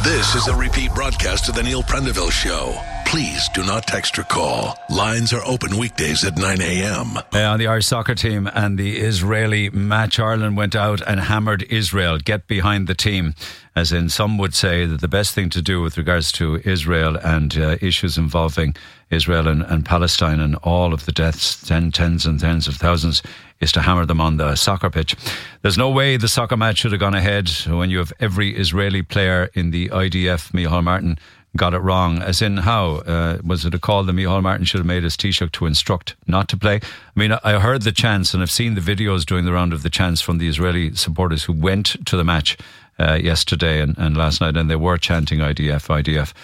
This is a repeat broadcast of the Neil Prendeville Show. Please do not text or call. Lines are open weekdays at 9 a.m. On the Irish soccer team and the Israeli match, Ireland went out and hammered Israel. Get behind the team. As in, some would say that the best thing to do with regards to Israel and issues involving Israel and Palestine and all of the deaths, tens and tens of thousands, is to hammer them on the soccer pitch. There's no way the soccer match should have gone ahead when you have every Israeli player in the IDF, Micheál Martin, got it wrong. As in, how? Was it a call that Micheál Martin should have made his Taoiseach to instruct not to play? I mean, I heard the chants and I've seen the videos during the round of the chants from the Israeli supporters who went to the match yesterday and last night, and they were chanting IDF, IDF.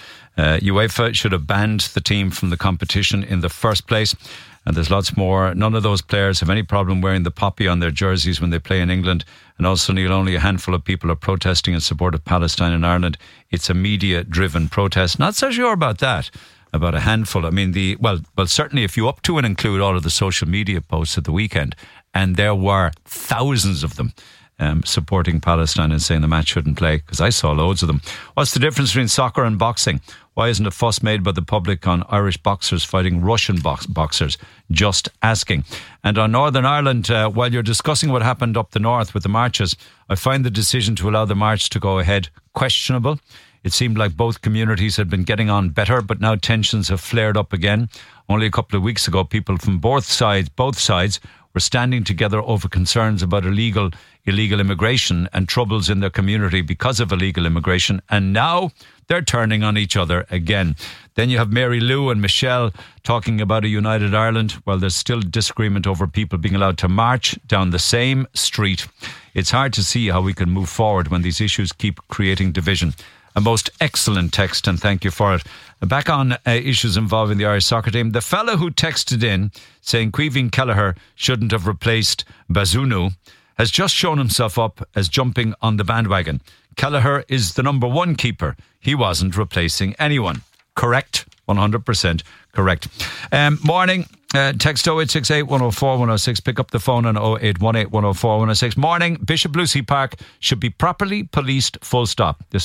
UEFA should have banned the team from the competition in the first place. And there's lots more. None of those players have any problem wearing the poppy on their jerseys when they play in England. And also, Neil, only a handful of people are protesting in support of Palestine and Ireland. It's a media-driven protest. Not so sure about that, about a handful. I mean, well, certainly if you up to and include all of the social media posts at the weekend, and there were thousands of them supporting Palestine and saying the match shouldn't play, because I saw loads of them. What's the difference between soccer and boxing? Why isn't a fuss made by the public on Irish boxers fighting Russian boxers? Just asking. And on Northern Ireland, while you're discussing what happened up the north with the marches, I find the decision to allow the march to go ahead questionable. It seemed like both communities had been getting on better, but now tensions have flared up again. Only a couple of weeks ago, people from both sides were standing together over concerns about illegal immigration and troubles in their community because of illegal immigration. And now they're turning on each other again. Then you have Mary Lou and Michelle talking about a united Ireland. Well, there's still disagreement over people being allowed to march down the same street. It's hard to see how we can move forward when these issues keep creating division. A most excellent text, and thank you for it. Back on issues involving the Irish soccer team, the fella who texted in saying Caoimhín Kelleher shouldn't have replaced Bazunu has just shown himself up as jumping on the bandwagon. Kelleher is the number one keeper. He wasn't replacing anyone. Correct? 100% correct. Morning. Text 0868 104 106. Pick up the phone on 0818 104 106. Morning. Bishop Lucy Park should be properly policed, full stop. This